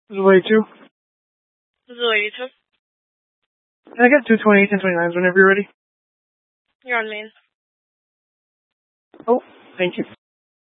This is way two. This is Lady 2. Can I get 228 and 29s whenever you're ready? You're on main. Oh, thank you.